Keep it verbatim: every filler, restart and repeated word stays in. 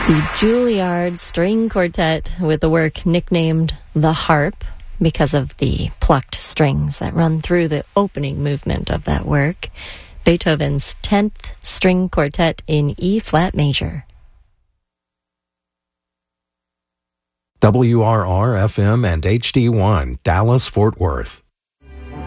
The Juilliard String Quartet with the work nicknamed The Harp because of the plucked strings that run through the opening movement of that work. Beethoven's tenth String Quartet in E-flat major. W R R F M and H D one, Dallas, Fort Worth.